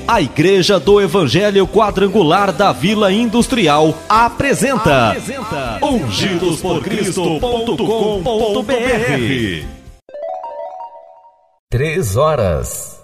A Igreja do Evangelho Quadrangular da Vila Industrial apresenta ungidosporcristo.com.br. 3 horas.